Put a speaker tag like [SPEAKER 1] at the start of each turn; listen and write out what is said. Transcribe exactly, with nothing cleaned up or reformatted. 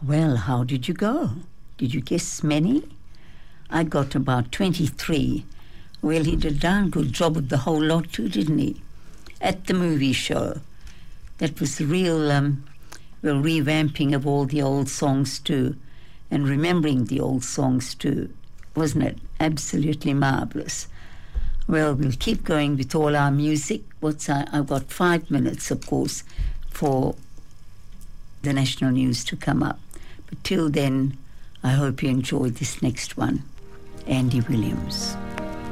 [SPEAKER 1] Well, how did you go? Did you guess many? I got about twenty-three. Well, he did a darn good job of the whole lot too, didn't he? At the movie show. That was the real, um, real revamping of all the old songs too, and remembering the old songs too. Wasn't it? Absolutely marvellous. Well, we'll keep going with all our music. What's I, I've got five minutes, of course, for the national news to come up. But till then, I hope you enjoy this next one. Andy Williams.